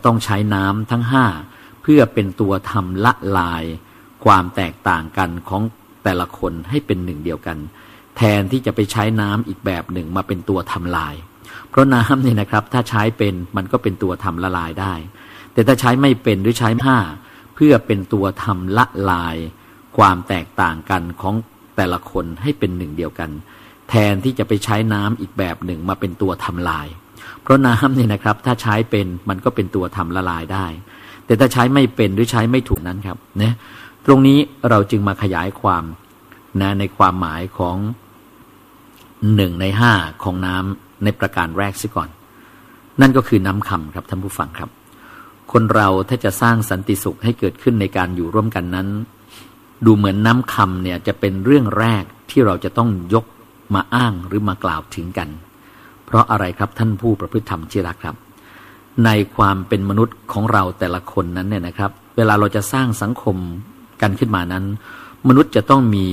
ต้องใช้น้ำทั้งห้าเพื่อเป็นตัวทำละลายความแตกต่างกันของแต่ละคนให้เป็นหนึ่งเดียวกันแทนที่จะไปใช้น้ำอีกแบบหนึ่งมาเป็นตัวทำลายเพราะน้ำเนี่ยนะครับถ้าใช้เป็นมันก็เป็นตัวทำละลายได้แต่ถ้าใช้ไม่เป็นหรือใช้ห้าเพื่อเป็นตัวทำละลายความแตกต่างกันของแต่ละคนให้เป็นหนึ่งเดียวกันแทนที่จะไปใช้น้ำอีกแบบหนึ่งมาเป็นตัวทำลายเพราะน้ำเนี่ยนะครับถ้าใช้เป็นมันก็เป็นตัวทำละลายได้แต่ถ้าใช้ไม่เป็นหรือใช้ไม่ถูกนั้นครับนะตรงนี้เราจึงมาขยายความนะในความหมายของ1 ใน 5ของน้ำในประการแรกซิก่อนนั่นก็คือน้ำคำครับท่านผู้ฟังครับคนเราถ้าจะสร้างสันติสุขให้เกิดขึ้นในการอยู่ร่วมกันนั้นดูเหมือนน้ำคำเนี่ยจะเป็นเรื่องแรกที่เราจะต้องยกมาอ้างหรือมากล่าวถึงกันเพราะอะไรครับท่านผู้ประพฤติธรรมที่รักครับในความเป็นมนุษย์ของเราแต่ละคนนั้นเนี่ยนะครับเวลาเราจะสร้างสังคมกันขึ้นมานั้นมนุษย์จะต้องมี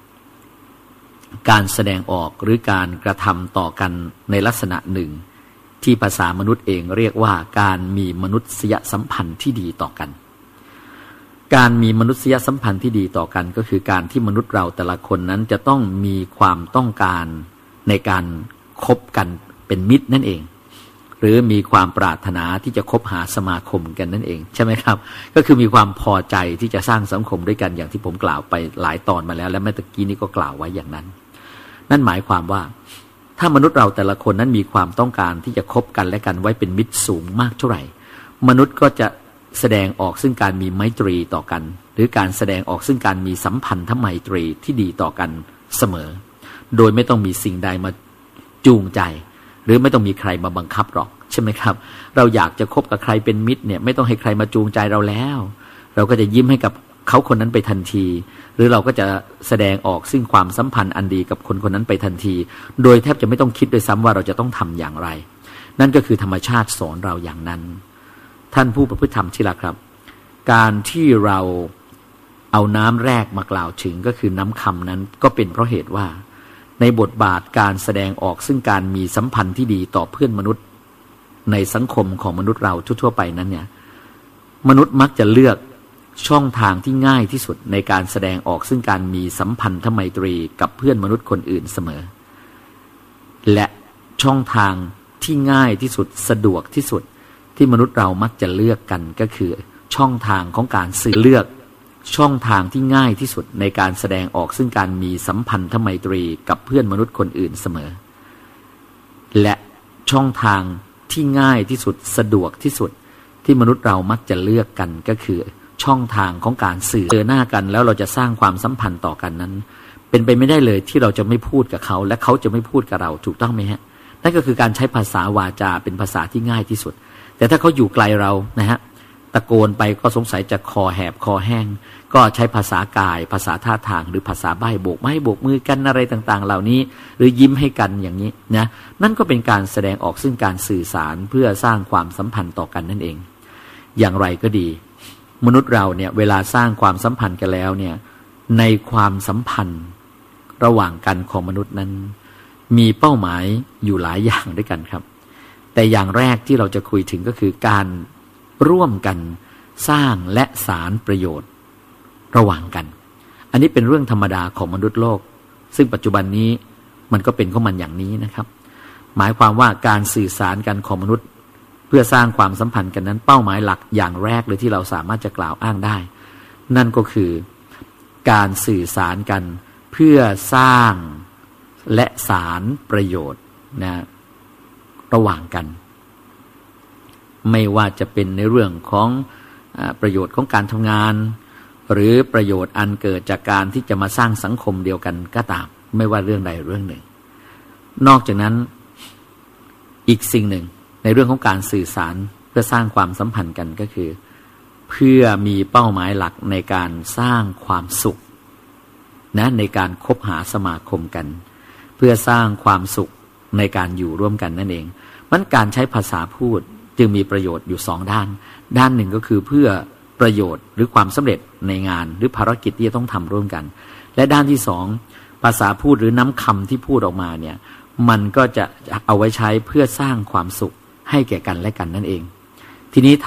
การแสดงออกหรือการกระทำต่อกันในลักษณะหนึ่งที่ภาษามนุษย์เองเรียกว่าการมีมนุษยสัมพันธ์ที่ดีต่อกันการมีมนุษยสัมพันธ์ที่ดีต่อกันก็คือการที่มนุษย์เราแต่ละคนนั้นจะต้องมีความต้องการในการคบกันเป็นมิตรนั่นเองหรือมีความปรารถนาที่จะคบหาสมาคมกันนั่นเองใช่ไหมครับก็คือมีความพอใจที่จะสร้างสังคมด้วยกันอย่างที่ผมกล่าวไปหลายตอนมาแล้วและเมื่อกี้นี้ก็กล่าวไว้อย่างนั้นนั่นหมายความว่าถ้ามนุษย์เราแต่ละคนนั้นมีความต้องการที่จะคบกันและกันไว้เป็นมิตรสูงมากเท่าไหร่มนุษย์ก็จะแสดงออกซึ่งการมีไมตรีต่อกันหรือการแสดงออกซึ่งการมีสัมพันธไมตรีที่ดีต่อกันเสมอโดยไม่ต้องมีสิ่งใดมาจูงใจหรือไม่ต้องมีใครมาบังคับหรอกใช่ไหมครับเราอยากจะคบกับใครเป็นมิตรเนี่ยไม่ต้องให้ใครมาจูงใจเราแล้วเราก็จะยิ้มให้กับเขาคนนั้นไปทันทีหรือเราก็จะแสดงออกซึ่งความสัมพันธ์อันดีกับคนคนนั้นไปทันทีโดยแทบจะไม่ต้องคิดด้วยซ้ำว่าเราจะต้องทำอย่างไรนั่นก็คือธรรมชาติสอนเราอย่างนั้นท่านผู้ประพฤติธรรมที่รักครับการที่เราเอาน้ำแรกมากล่าวถึงก็คือน้ำคำนั้นก็เป็นเพราะเหตุว่าในบทบาทการแสดงออกซึ่งการมีสัมพันธ์ที่ดีต่อเพื่อนมนุษย์ในสังคมของมนุษย์เราทั่วๆไปนั้นเนี่ยมนุษย์มักจะเลือกช่องทางที่ง่ายที่สุดในการแสดงออกซึ่งการมีสัมพันธไมตรีกับเพื่อนมนุษย์คนอื่นเสมอและช่องทางที่ง่ายที่สุดสะดวกที่สุดที่มนุษย์เรามักจะเลือกกันก็คือช่องทางของการสื่อเลือกช่องทางที่ง่ายที่สุดในการแสดงออกซึ่งการมีสัมพันธไมตรีกับเพื่อนมนุษย์คนอื่นเสมอและช่องทางที่ง่ายที่สุดสะดวกที่สุดที่มนุษย์เรามักจะเลือกกันก็คือช่องทางของการสื่อเจอหน้ากันแล้วเราจะสร้างความสัมพันธ์ต่อกันนั้นเป็นไปไม่ได้เลยที่เราจะไม่พูดกับเขาและเขาจะไม่พูดกับเราถูกต้องไหมฮะนั่นก็คือการใช้ภาษาวาจาเป็นภาษาที่ง่ายที่สุดแต่ถ้าเขาอยู่ไกลเรานะฮะตะโกนไปก็สงสัยจะคอแหบคอแห้งก็ใช้ภาษากายภาษาท่าทางหรือภาษาใบ้โบกไม้โบกมือกันอะไรต่างๆเหล่านี้หรือยิ้มให้กันอย่างนี้นะนั่นก็เป็นการแสดงออกซึ่งการสื่อสารเพื่อสร้างความสัมพันธ์ต่อกันนั่นเองอย่างไรก็ดีมนุษย์เราเนี่ยเวลาสร้างความสัมพันธ์กันแล้วเนี่ยในความสัมพันธ์ระหว่างกันของมนุษย์นั้นมีเป้าหมายอยู่หลายอย่างด้วยกันครับแต่อย่างแรกที่เราจะคุยถึงก็คือการร่วมกันสร้างและสารประโยชน์ระหว่างกันอันนี้เป็นเรื่องธรรมดาของมนุษย์โลกซึ่งปัจจุบันนี้มันก็เป็นของมันอย่างนี้นะครับหมายความว่าการสื่อสารกันของมนุษย์เพื่อสร้างความสัมพันธ์กันนั้นเป้าหมายหลักอย่างแรกเลยที่เราสามารถจะกล่าวอ้างได้นั่นก็คือการสื่อสารกันเพื่อสร้างและสารประโยชน์นะระหว่างกันไม่ว่าจะเป็นในเรื่องของประโยชน์ของการทำงานหรือประโยชน์อันเกิดจากการที่จะมาสร้างสังคมเดียวกันก็ตามไม่ว่าเรื่องใดเรื่องหนึ่งนอกจากนั้นอีกสิ่งหนึ่งในเรื่องของการสื่อสารเพื่อสร้างความสัมพันธ์กันก็คือเพื่อมีเป้าหมายหลักในการสร้างความสุขนะในการคบหาสมาคมกันเพื่อสร้างความสุขในการอยู่ร่วมกันนั่นเองมันการใช้ภาษาพูดจึงมีประโยชน์อยู่สองด้านด้านหนึ่งก็คือเพื่อประโยชน์หรือความสำเร็จในงานหรือภารกิจที่จะต้องทำร่วมกันและด้านที่สองภาษาพูดหรือน้ำคำที่พูดออกมาเนี่ยมันก็จะเอาไว้ใช้เพื่อสร้างความสุขให้แก่กันและกันนั่นเองทีนี้